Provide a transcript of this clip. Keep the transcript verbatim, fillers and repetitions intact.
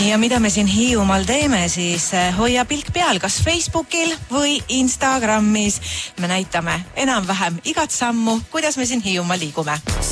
ja mida me siin Hiiumaal teeme, siis hoia pilk peal kas Facebookil või Instagramis. Me näitame enam-vähem igat sammu, kuidas me siin Hiiumaal liigume.